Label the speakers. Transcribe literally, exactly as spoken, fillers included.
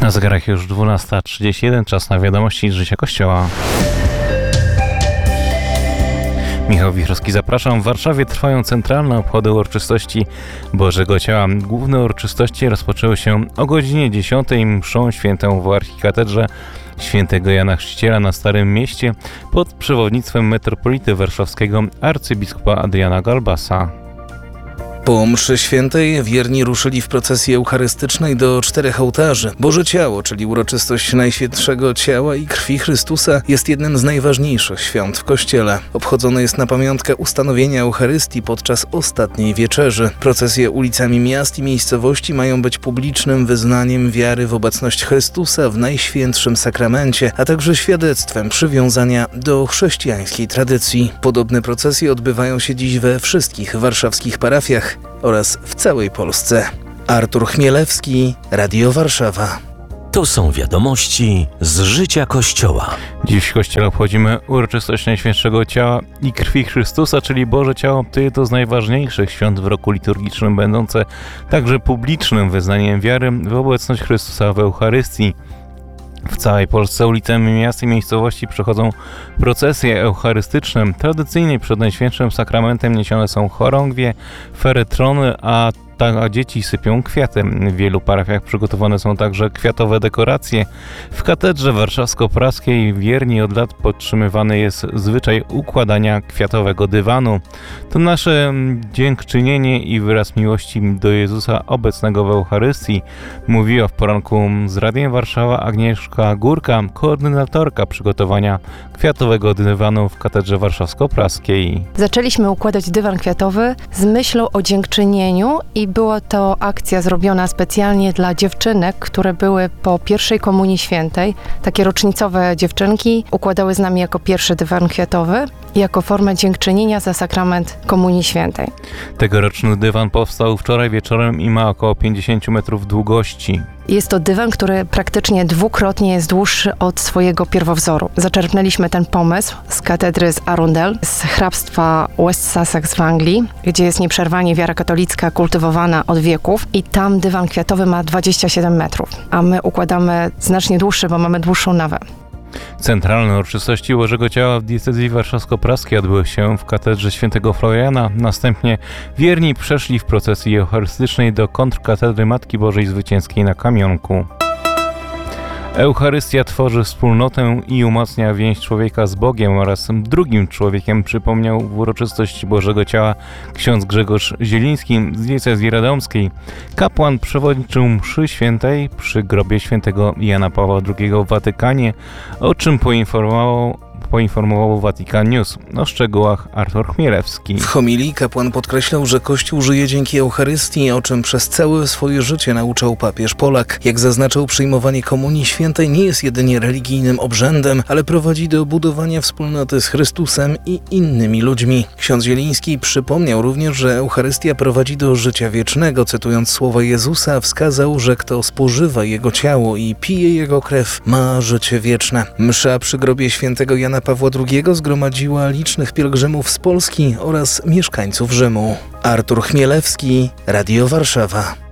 Speaker 1: Na zegarach już dwunasta trzydzieści jeden, czas na wiadomości z życia Kościoła. Michał Wichrowski, zapraszam. W Warszawie trwają centralne obchody uroczystości Bożego Ciała. Główne uroczystości rozpoczęły się o godzinie dziesiątej mszą świętą w archikatedrze świętego Jana Chrzciciela na Starym Mieście pod przewodnictwem metropolity warszawskiego arcybiskupa Adriana Galbasa.
Speaker 2: Po mszy świętej wierni ruszyli w procesji eucharystycznej do czterech ołtarzy. Boże Ciało, czyli uroczystość Najświętszego Ciała i Krwi Chrystusa, jest jednym z najważniejszych świąt w Kościele. Obchodzone jest na pamiątkę ustanowienia Eucharystii podczas ostatniej wieczerzy. Procesje ulicami miast i miejscowości mają być publicznym wyznaniem wiary w obecność Chrystusa w Najświętszym Sakramencie, a także świadectwem przywiązania do chrześcijańskiej tradycji. Podobne procesje odbywają się dziś we wszystkich warszawskich parafiach oraz w całej Polsce. Artur Chmielewski, Radio Warszawa.
Speaker 3: To są wiadomości z życia Kościoła.
Speaker 1: Dziś w Kościele obchodzimy uroczystość Najświętszego Ciała i Krwi Chrystusa, czyli Boże Ciało to jedno z najważniejszych świąt w roku liturgicznym, będące także publicznym wyznaniem wiary w obecność Chrystusa w Eucharystii. W całej Polsce ulicami miast i miejscowości przechodzą procesje eucharystyczne. Tradycyjnie przed Najświętszym Sakramentem niesione są chorągwie, feretrony, a a dzieci sypią kwiaty. W wielu parafiach przygotowane są także kwiatowe dekoracje. W katedrze warszawsko-praskiej wierni od lat podtrzymywany jest zwyczaj układania kwiatowego dywanu. To nasze dziękczynienie i wyraz miłości do Jezusa obecnego w Eucharystii, mówiła w poranku z Radiem Warszawa Agnieszka Górka, koordynatorka przygotowania kwiatowego dywanu w katedrze warszawsko-praskiej.
Speaker 4: Zaczęliśmy układać dywan kwiatowy z myślą o dziękczynieniu i była to akcja zrobiona specjalnie dla dziewczynek, które były po pierwszej Komunii Świętej. Takie rocznicowe dziewczynki układały z nami jako pierwszy dywan kwiatowy i jako formę dziękczynienia za sakrament Komunii Świętej.
Speaker 1: Tegoroczny dywan powstał wczoraj wieczorem i ma około pięćdziesiąt metrów długości.
Speaker 4: Jest to dywan, który praktycznie dwukrotnie jest dłuższy od swojego pierwowzoru. Zaczerpnęliśmy ten pomysł z katedry z Arundel, z hrabstwa West Sussex w Anglii, gdzie jest nieprzerwanie wiara katolicka kultywowana od wieków i tam dywan kwiatowy ma dwadzieścia siedem metrów, a my układamy znacznie dłuższy, bo mamy dłuższą nawę.
Speaker 1: Centralne uroczystości Bożego Ciała w diecezji warszawsko-praskiej odbyły się w katedrze świętego Floriana. Następnie wierni przeszli w procesji eucharystycznej do kontrkatedry Matki Bożej Zwycięskiej na Kamionku. Eucharystia tworzy wspólnotę i umacnia więź człowieka z Bogiem oraz drugim człowiekiem, przypomniał w uroczystości Bożego Ciała ksiądz Grzegorz Zieliński z diecezji radomskiej. Kapłan przewodniczył mszy świętej przy grobie świętego Jana Pawła drugiego w Watykanie, o czym poinformował poinformował Vatican News. O szczegółach Artur Chmielewski.
Speaker 2: W homilii kapłan podkreślał, że Kościół żyje dzięki Eucharystii, o czym przez całe swoje życie nauczał papież Polak. Jak zaznaczył, przyjmowanie Komunii Świętej nie jest jedynie religijnym obrzędem, ale prowadzi do budowania wspólnoty z Chrystusem i innymi ludźmi. Ksiądz Zieliński przypomniał również, że Eucharystia prowadzi do życia wiecznego. Cytując słowa Jezusa, wskazał, że kto spożywa Jego ciało i pije Jego krew, ma życie wieczne. Msza przy grobie świętego Jana Pawła drugiego zgromadziła licznych pielgrzymów z Polski oraz mieszkańców Rzymu. Artur Chmielewski, Radio Warszawa.